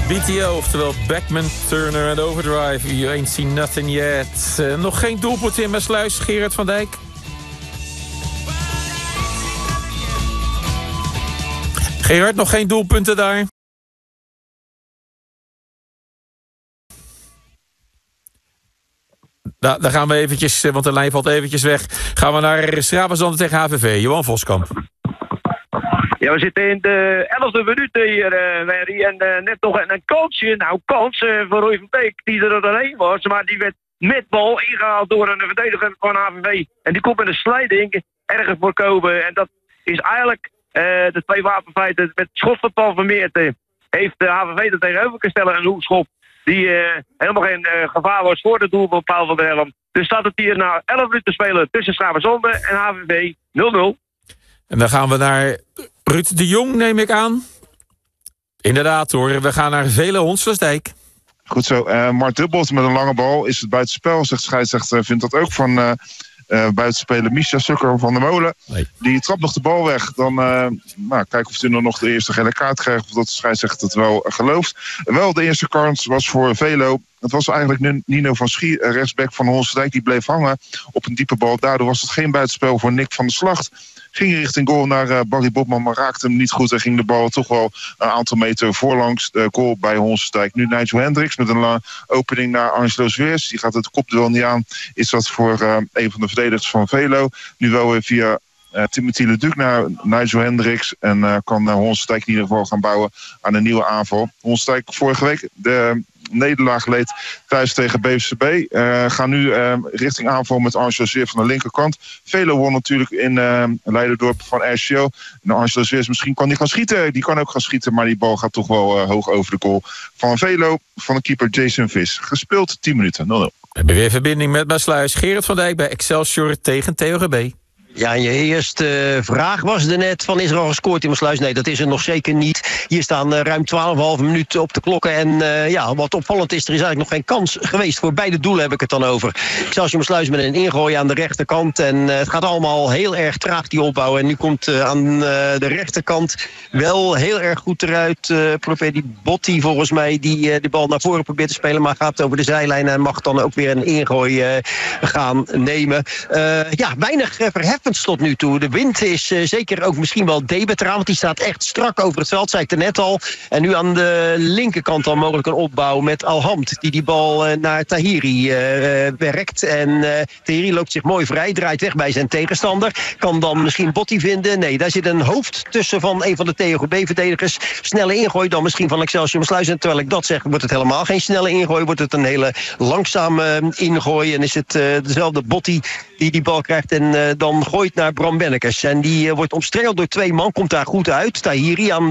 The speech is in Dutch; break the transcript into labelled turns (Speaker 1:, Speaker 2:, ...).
Speaker 1: BTO, oftewel Beckman, Turner en Overdrive. You ain't seen nothing yet. Nog geen doelpunt in Maassluis, Gerard van Dijk. Gerard, nog geen doelpunten daar? Nou, dan gaan we eventjes, want de lijn valt eventjes weg. Gaan we naar Stravenzande tegen HVV. Johan Voskamp.
Speaker 2: Ja, we zitten in de 11e minuut hier, Mary. En net nog een kansje. Nou, kans voor Roy van Beek, die er doorheen was. Maar die werd met bal ingehaald door een verdediger van HVV. En die komt met een slijding ergens voorkomen. En dat is eigenlijk de twee wapenfeiten. Met het schot van Paul Vermeer heeft de HVV er tegenover kunnen stellen. Een hoekschop die helemaal geen gevaar was voor het doel van Paul van der Helm. Dus staat het hier na 11 minuten spelen tussen Stravenzande en HVV 0-0.
Speaker 1: En dan gaan we naar Ruud de Jong, neem ik aan. Inderdaad hoor, we gaan naar Vele Honselersdijk.
Speaker 3: Goed zo, Mart Dubbelt met een lange bal. Is het buitenspel, zegt scheidsrechter, vindt dat ook van buitenspeler Misha Sukker van der Molen. Nee. Die trapt nog de bal weg. Dan kijken of hij nog de eerste gele kaart krijgt. Of dat de scheidsrechter het wel gelooft. Wel, de eerste kans was voor Velo. Het was eigenlijk Nino van Schier, rechtsback van Honselersdijk. Die bleef hangen op een diepe bal. Daardoor was het geen buitenspel voor Nick van der Slacht. Ging richting goal naar Barry Botman, maar raakte hem niet goed. En ging de bal toch wel een aantal meter voorlangs de goal bij Honselersdijk. Nu Nigel Hendricks met een opening naar Angelo Zweers. Die gaat het kopduel niet aan. Is dat voor een van de verdedigers van Velo. Nu wel weer via Timothy Leduc naar Nigel Hendricks. En kan Honselersdijk in ieder geval gaan bouwen aan een nieuwe aanval. Honselersdijk vorige week de nederlaag leed thuis tegen BVCB. Gaan nu richting aanval met Angelo Zweers van de linkerkant. Velo won natuurlijk in Leiderdorp van RCO. En Angelo Zweers, misschien kan die gaan schieten. Die kan ook gaan schieten, maar die bal gaat toch wel hoog over de goal van Velo. Van de keeper Jason Vis. Gespeeld 10 minuten, 0-0.
Speaker 1: We hebben weer verbinding met Maassluis. Gerard van Dijk bij Excelsior tegen TOGB.
Speaker 4: Ja, en je eerste vraag was er net van is er al gescoord in Maassluis? Nee, dat is er nog zeker niet. Hier staan ruim 12,5 minuten op de klokken. En wat opvallend is, er is eigenlijk nog geen kans geweest. Voor beide doelen heb ik het dan over. Excelsior Maassluis met een ingooi aan de rechterkant. En het gaat allemaal heel erg traag, die opbouw. En nu komt aan de rechterkant wel heel erg goed eruit. Die Botti volgens mij, die de bal naar voren probeert te spelen. Maar gaat over de zijlijn en mag dan ook weer een ingooi gaan nemen. Weinig verheffend tot nu toe. De wind is zeker ook misschien wel debetraan, want die staat echt strak over het veld, zei ik er net al. En nu aan de linkerkant al mogelijk een opbouw met Alhamd, die bal naar Tahiri werkt. En Tahiri loopt zich mooi vrij, draait weg bij zijn tegenstander. Kan dan misschien Botti vinden. Nee, daar zit een hoofd tussen van een van de TOGB-verdedigers. Snelle ingooi dan misschien van Excelsior Maassluis. En terwijl ik dat zeg, wordt het helemaal geen snelle ingooi. Wordt het een hele langzame ingooi. En is het dezelfde Botti die bal krijgt en dan gooit naar Bram Bennekes. En die wordt omstrengeld door 2 man. Komt daar goed uit. Tahiri aan